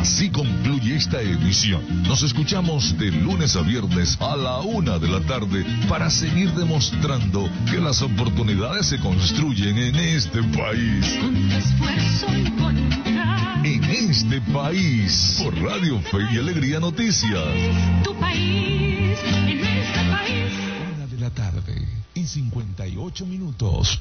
Así concluye esta emisión. Nos escuchamos de lunes a viernes a la 1 de la tarde para seguir demostrando que las oportunidades se construyen en este país. Con esfuerzo y voluntad. En este país, por Radio Fe y Alegría Noticias. Tu país, en este país. 1 de la tarde y 58 minutos.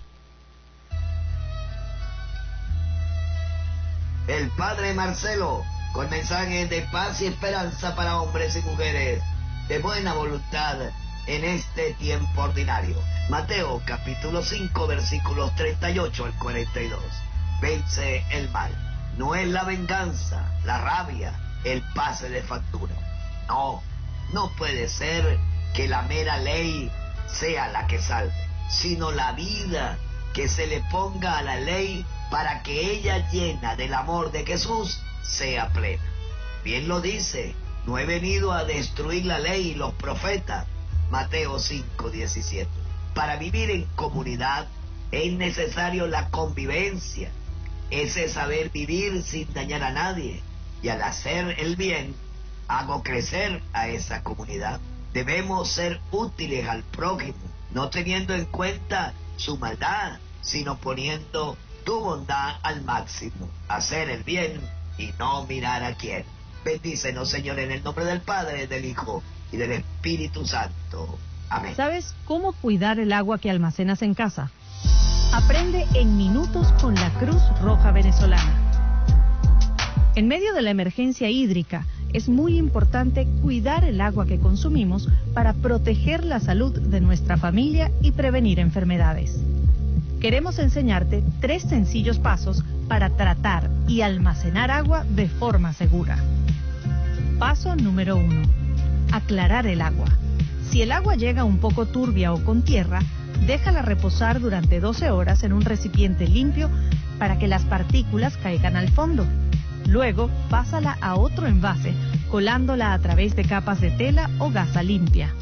El Padre Marcelo, con mensajes de paz y esperanza para hombres y mujeres de buena voluntad en este tiempo ordinario. Mateo capítulo 5 versículos 38 al 42. Vence el mal. No es la venganza, la rabia, el pase de factura. No puede ser que la mera ley sea la que salve, sino la vida que se le ponga a la ley para que ella, llena del amor de Jesús, sea plena. Bien lo dice, no he venido a destruir la ley y los profetas. Mateo 5:17. Para vivir en comunidad es necesario la convivencia, ese saber vivir sin dañar a nadie, y al hacer el bien, hago crecer a esa comunidad. Debemos ser útiles al prójimo, no teniendo en cuenta su maldad, sino poniendo tu bondad al máximo, hacer el bien y no mirar a quién. Bendícenos, Señor, en el nombre del Padre, del Hijo y del Espíritu Santo. Amén. ¿Sabes cómo cuidar el agua que almacenas en casa? Aprende en minutos con la Cruz Roja Venezolana. En medio de la emergencia hídrica, es muy importante cuidar el agua que consumimos para proteger la salud de nuestra familia y prevenir enfermedades. Queremos enseñarte 3 sencillos pasos para tratar y almacenar agua de forma segura. Paso número 1. Aclarar el agua. Si el agua llega un poco turbia o con tierra, déjala reposar durante 12 horas en un recipiente limpio para que las partículas caigan al fondo. Luego, pásala a otro envase, colándola a través de capas de tela o gasa limpia.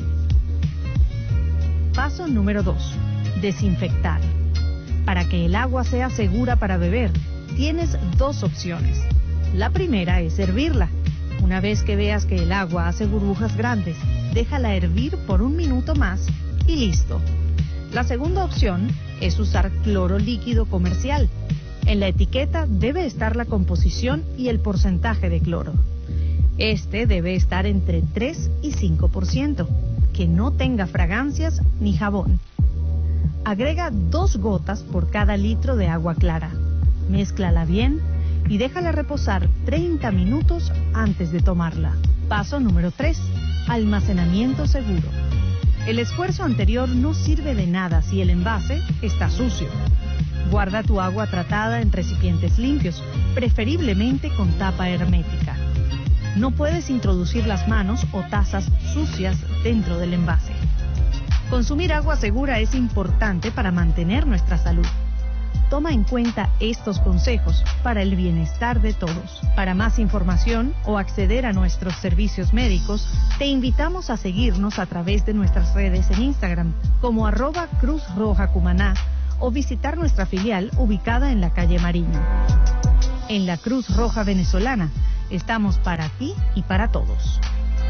Paso número 2. Desinfectar. Para que el agua sea segura para beber, tienes 2 opciones. La primera es hervirla. Una vez que veas que el agua hace burbujas grandes, déjala hervir por 1 minuto más y listo. La segunda opción es usar cloro líquido comercial. En la etiqueta debe estar la composición y el porcentaje de cloro. Este debe estar entre 3 y 5%, que no tenga fragancias ni jabón. Agrega 2 gotas por cada litro de agua clara. Mézclala bien y déjala reposar 30 minutos antes de tomarla. Paso número 3. Almacenamiento seguro. El esfuerzo anterior no sirve de nada si el envase está sucio. Guarda tu agua tratada en recipientes limpios, preferiblemente con tapa hermética. No puedes introducir las manos o tazas sucias dentro del envase. Consumir agua segura es importante para mantener nuestra salud. Toma en cuenta estos consejos para el bienestar de todos. Para más información o acceder a nuestros servicios médicos, te invitamos a seguirnos a través de nuestras redes en Instagram como @Cruz Roja Cumaná o visitar nuestra filial ubicada en la calle Mariño. En la Cruz Roja Venezolana estamos para ti y para todos.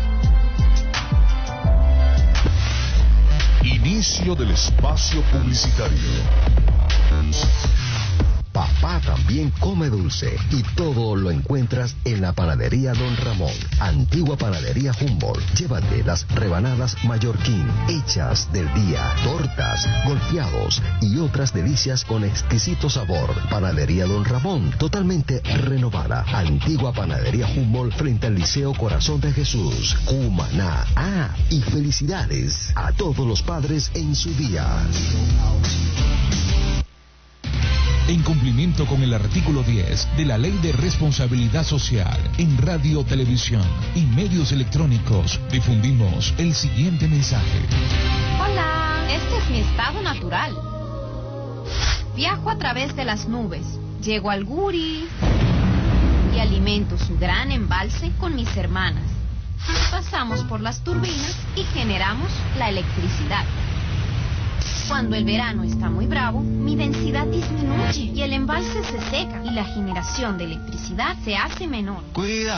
Inicio del espacio publicitario. Papá también come dulce y todo lo encuentras en la panadería Don Ramón, antigua panadería Humboldt. Llévate las rebanadas Mallorquín, hechas del día, tortas, golpeados y otras delicias con exquisito sabor. Panadería Don Ramón, totalmente renovada. Antigua panadería Humboldt frente al Liceo Corazón de Jesús, Cumaná. Y felicidades a todos los padres en su día. En cumplimiento con el artículo 10 de la Ley de Responsabilidad Social, en radio, televisión y medios electrónicos, difundimos el siguiente mensaje. Hola, este es mi estado natural. Viajo a través de las nubes, llego al Guri y alimento su gran embalse con mis hermanas. Pasamos por las turbinas y generamos la electricidad. Cuando el verano está muy bravo, mi densidad disminuye y el embalse se seca y la generación de electricidad se hace menor. Cuida.